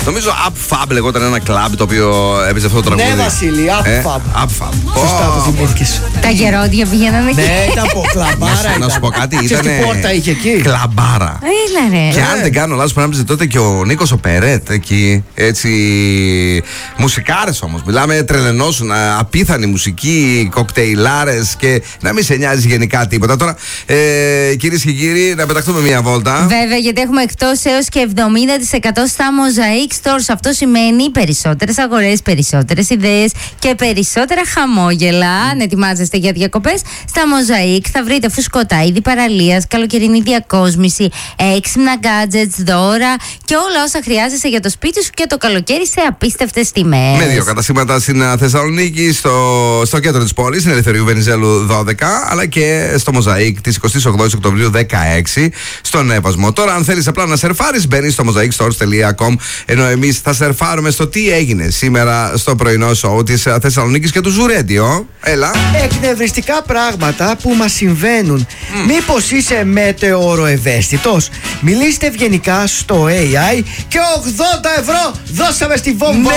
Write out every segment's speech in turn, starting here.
Νομίζω Up Fab λεγόταν ένα κλαμπ το οποίο έπαιζε αυτό το τραγούδι. Ναι, Βασίλη, Up Fab. Up Fab. Σωστά το θυμήθηκες. Τα γερόντια πήγαιναν εκεί. Ναι, ήταν από κλαμπάρα. Να σου πω κάτι, ήταν. Τι πόρτα είχε εκεί. Κλαμπάρα. Έλα ρε. Και αν δεν κάνω λάθος, πρέπει να έπαιζε τότε και ο Νίκος ο Περέτ εκεί. Έτσι. Μουσικάρες όμως. Μιλάμε, τρελαινόσουν, απίθανη μουσική, κοκτέιλάρες και να μην σε νοιάζει γενικά τίποτα. Τώρα, κυρίες και κύριοι, να πεταχτούμε μία βόλτα. Βέβαια, γιατί έχουμε εκτός έως και 70% στα Mosaic Stores. Αυτό σημαίνει περισσότερες αγορές, περισσότερες ιδέες και περισσότερα χαμόγελα. Αν ετοιμάζεστε για διακοπές, στα Mosaic θα βρείτε φουσκωτά είδη παραλίας, καλοκαιρινή διακόσμηση, έξυπνα gadgets, δώρα και όλα όσα χρειάζεσαι για το σπίτι σου και το καλοκαίρι σε απίστευτες τιμές. Με δύο καταστήματα στην Θεσσαλονίκη, στο κέντρο της πόλης, στην Ελευθερίου Βενιζέλου 12, αλλά και στο Mosaic της 28 Οκτωβρίου 16 στον Εύασμο. Τώρα, αν θέλεις απλά να σερφάρεις, μπαίνεις στο mosaicstores.com, ενώ εμείς θα σερφάρουμε στο τι έγινε σήμερα στο πρωινό σοου της Θεσσαλονίκης και του Ζουρέντιο. Έλα. Εκνευριστικά πράγματα που μας συμβαίνουν. Μήπως είσαι μετεωροευαίσθητος? Μιλήστε ευγενικά στο AI και 80 ευρώ δώσαμε στη βόμβα μας.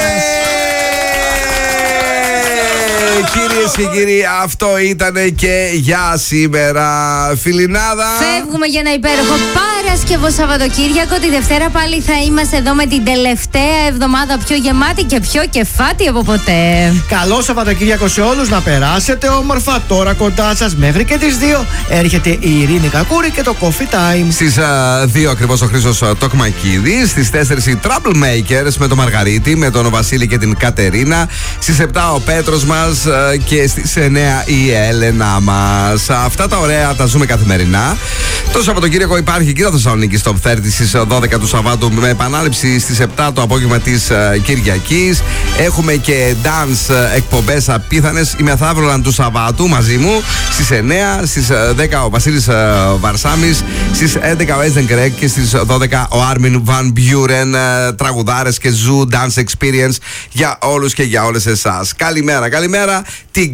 Κυρίες και κύριοι, αυτό ήταν και για σήμερα. Φιλινάδα. Φεύγουμε για ένα υπέροχο Παρασκευό Σαββατοκύριακο. Τη Δευτέρα πάλι θα είμαστε εδώ με την τελευταία εβδομάδα πιο γεμάτη και πιο κεφάτη από ποτέ. Καλό Σαββατοκύριακο σε όλους, να περάσετε όμορφα. Τώρα κοντά σας μέχρι και τις 2 έρχεται η Ειρήνη Κακούρη και το Coffee Time. Στις 2 ακριβώς ο Χρήστος Τοκμακίδης. Στις 4 οι Troublemakers με τον Μαργαρίτη, με τον Βασίλη και την Κατερίνα. Στις 7 ο Πέτρος μας και στις 9 η Έλενα μας. Αυτά τα ωραία τα ζούμε καθημερινά. Το Σαββατοκύριακο υπάρχει και η Θεσσαλονίκη Top 30 στις 12 του Σαββάτου με επανάληψη στις 7 το απόγευμα της Κυριακής. Έχουμε και dance εκπομπές απίθανες. Η μεθαύριο του Σαββάτου μαζί μου στις 9, στις 10 ο Βασίλης Βαρσάμις, στις 11 ο Έζεν Κρέκ και στις 12 ο Άρμιν Βαν Μπιούρεν. Τραγουδάρες και zoo dance experience για όλους και για όλες εσάς. Καλημέρα, καλημέρα.